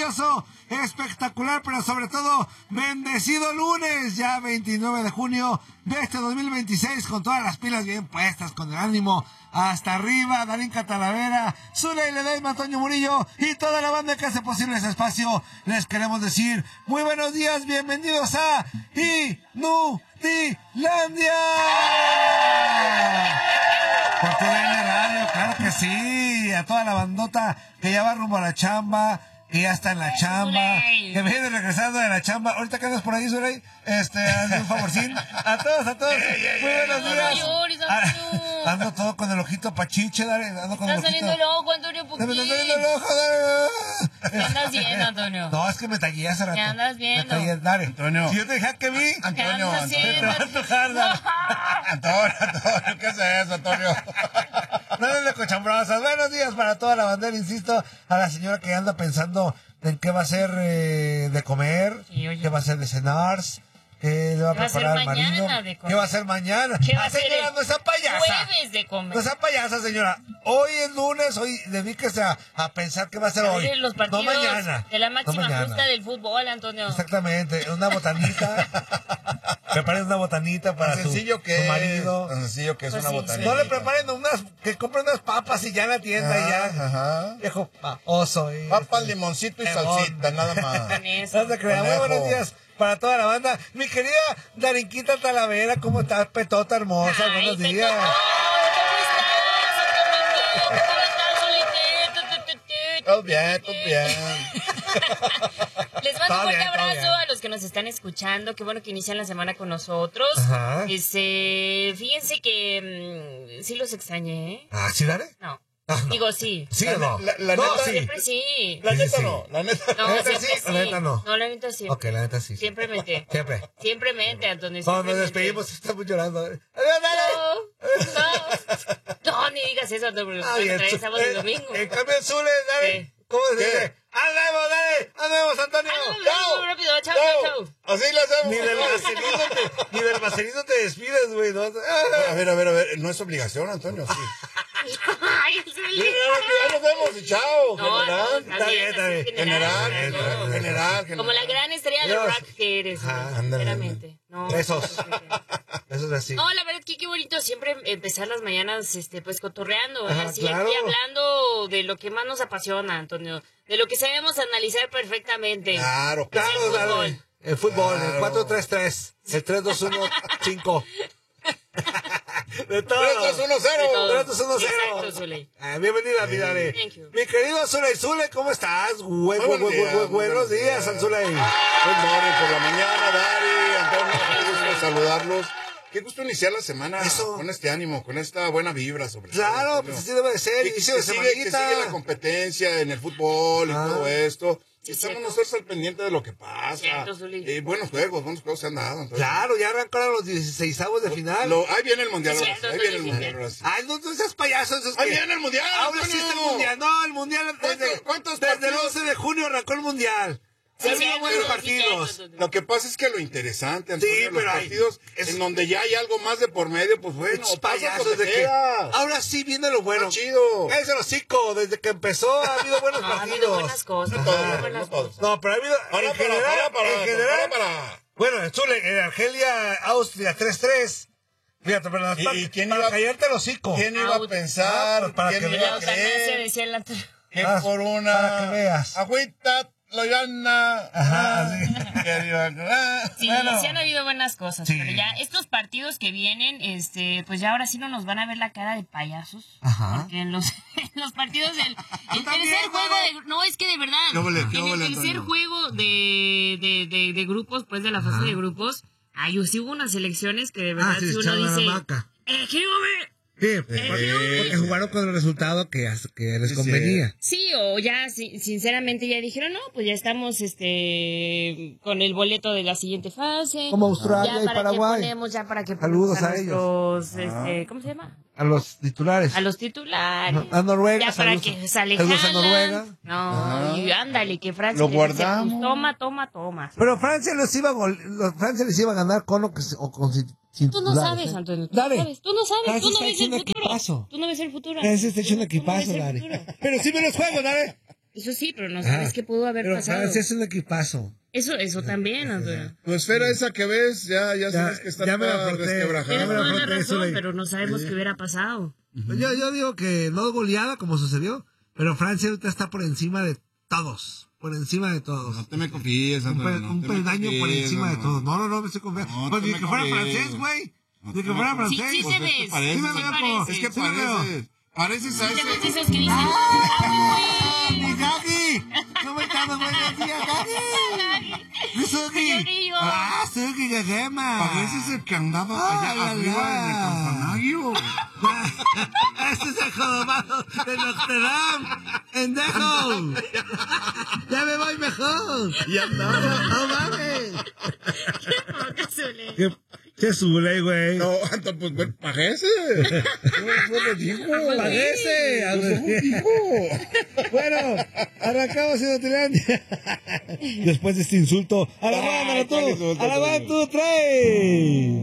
maravilloso, espectacular, pero sobre todo bendecido lunes, ya 29 de junio de este 2026, con todas las pilas bien puestas, con el ánimo hasta arriba. Darinka Talavera, Zuley Ledesma, Antonio Murillo y toda la banda que hace posible ese espacio, les queremos decir muy buenos días, bienvenidos a Inutilandia por TUDN Radio, claro que sí, a toda la bandota que ya va rumbo a la chamba, que ya está en la chamba, que viene regresando de la chamba. Ahorita que andas por ahí, Zuley, hazme un favorcín. A todos, muy buenos días. Ando todo con el ojito pachiche, dale, ando con el ojito. Está saliendo el ojo, Antonio, poquito. Me está saliendo el ojo, dale. ¿Qué andas viendo, Antonio? No, es que me tagué hace rato. ¿Qué andas viendo? Dale, Antonio. Si yo te dije que vi, Antonio, te va a antojar, dale. Antonio, ¿qué es eso, Antonio? No de cochambrosas. Buenos días para toda la bandera, insisto, a la señora que anda pensando en qué va a ser de comer, Sí, oye. qué va a ser de cenar, qué le va a ¿Qué va a ser preparar al marido, mañana de comer? qué va a hacer mañana. ¿Qué va a ser Señora, el no sea payasa. jueves de comer? No sea payasa, señora. Hoy es lunes, hoy dedíquese a pensar qué va a ser hoy. Los No partidos mañana. de la No máxima mañana. justa del fútbol, Antonio. Exactamente, una botanita. Preparen una botanita para Tan su marido. Tan sencillo que es Pues una sí, botanita. No le preparen que compren unas papas y ya en la tienda y ya. Ajá. Viejo paposo. Papas, limoncito y salsita, nada más. Con eso. No se crea. Muy Conejo. buenos días para toda la banda. Mi querida Darinquita Talavera, ¿cómo estás, petota hermosa? Ay, Buenos Petón, días. ¿cómo estás, Solito? Todo bien, todo bien. Les mando Todo un fuerte bien, todo abrazo bien. a los que nos están escuchando. Qué bueno que inician la semana con nosotros. Ajá. Fíjense que sí los extrañé, ¿eh? Ah, ¿sí, Dare? No. Ah, no. Digo, sí. ¿Sí o no? La No, neta, sí. Siempre sí. La Sí, neta sí. no, la neta No, ¿La neta siempre sí o la neta no? No, la neta sí. Ok, la neta sí. Siempre mente. Siempre. Siempre mente, Antonio. Cuando nos siempre despedimos, estamos llorando. mente. No, ni digas eso, Antonio, porque Ay, otra vez sábado y domingo. En cambio, Zule, Dare. ¿Qué? ¿Cómo se ¿Qué? dice? ¡Andemos, Dare! ¡Andemos, Antonio! Muy rápido, chao, chao. Así lo hacemos. Ni del vaselino te despides, güey. ¿No? A ver, no es obligación, Antonio, sí. Ay, Sí, Zuli. ya nos vemos y chao. No, General. está bien, está bien. así General. Como la gran estrella de Dios. rock que eres, Ajá, sinceramente. No, Besos. Eso es así. No, la verdad que qué bonito siempre empezar las mañanas, pues cotorreando, Ajá, así claro. aquí hablando de lo que más nos apasiona, Antonio, de lo que sabemos analizar perfectamente. Claro, Que es Claro, el fútbol. Dare. El fútbol, el Claro. 4-3-3, el 3-2-1-5. De todo. 3-2-1-0. 3-2-1-0. Exacto, Zuley. Bienvenida, mi Dare. Thank you. Mi querido Zuley, ¿cómo estás? Buenos días, Zuley. Good morning por la mañana, Dari, Antonio, qué gusto saludarlos. Qué gusto iniciar la semana Eso. con este ánimo, con esta buena vibra sobre todo, Claro, Antonio. pues así debe de ser. Que Inicio de sigue semanita. la competencia en el fútbol y Ah. todo esto. Sí, Estamos cierto. nosotros al pendiente de lo que pasa. Cierto, Zuli. Buenos juegos se han dado. Antonio. Claro, ya arrancaron los 16avos de final. Ahí viene el mundial. Sí, ahora sí, cierto, ahí viene el sí, mundial. sí. Ahora sí. Ay, no seas payaso. Eso es Ahí que- viene el mundial. Ahora sí está el Antonio. mundial. No, el mundial ¿Cuántos desde el partidos? 11 de junio arrancó el mundial. Sí, Ha habido cierto, buenos sí, partidos. cierto. Lo que pasa es que lo interesante, Antonio, Sí, los pero hay- partidos es- en donde ya hay algo más de por medio, pues bueno, Estos pasa o payasos te de que quedas. ahora sí viene lo bueno. Está chido. Es el hocico, desde que empezó ha habido buenos No, ha partidos. habido buenas cosas. No todos, ha habido no buenas todos. cosas. No, pero ha habido en general. para. Bueno, en Zule, en Argelia, Austria 3-3. Fíjate, pero ¿Y quién para iba- callarte el hocico. ¿Quién iba a pensar? para ¿Quién que iba La a eutanasia, creer decía el Antonio. que Ah, por una para que veas. agüita lo llana? Ajá, así. Sí, Bueno. sí han habido buenas cosas, Sí. pero ya estos partidos que vienen, pues ya ahora sí no nos van a ver la cara de payasos. Ajá. Porque en los, en los partidos del el también, tercer juego Dale. no, es que de verdad, ¿Qué óvole, qué en el óvole, tercer Antonio? juego de grupos, pues de la fase de grupos, sí hubo unas elecciones que de verdad sí, si uno echaron la dice, vaca. ¡Jíbame! Sí, porque jugaron con el resultado que les Sí, convenía. Sí, o ya sinceramente ya dijeron, no, pues ya estamos con el boleto de la siguiente fase. Como Australia ya y para Paraguay. Que ponemos, ya para que Saludos ponemos a nuestros, ¿cómo se llama? A los titulares. A los titulares. A Noruega, Ya para saludos- que sale saludos a Haaland. Noruega. No, y ándale, que Francia Lo les decía, guardamos. pues, toma. Pero Francia les iba a ganar con o con sin Tú no titulares, sabes, ¿eh? Antonio. Dale. Tú no sabes, Francia tú no está ves hecho el un futuro. equipazo. Tú no ves el futuro. Francia está hecho un Tú no ves equipazo, el Dale. futuro. Pero sí me los juego, Dale. Eso sí, pero no sabes qué pudo haber pasado. Francia es un equipazo. Eso también, Andrea. Tu esfera esa que ves, ya sabes que está toda resquebrajada. Tienes toda la eso razón, pero no sabemos qué hubiera pasado. Yo digo que no goleada como sucedió, pero Francia ahorita está por encima de todos. Por encima de todos. No te me confíes, Andrea. Un peldaño por encima de todos. No, me estoy confiando. No, Pues te ni me que fuera confíes. francés, güey. Ni que fuera francés. Sí te ves. Sí me veo como... Es que sí me veo. pareces a Sí te ves ese... esos que dicen... ¡Mi Gagi! ¿Cómo estamos? Buenos días, Gagi. Suki. Suki Gagema. Pareces el que andaba allá arriba en el campanario. Este es el jorobado de Notre Dame. ¡Pendejo! ¡Ya me voy mejor! Y andaba... ¡No mames! Qué poca ¿Qué sule, güey? No, pues bueno, parece. ¿Cómo lo digo? Parece. Bueno, arrancamos en Hotelandia. Después de este insulto, a la banda tú, trae.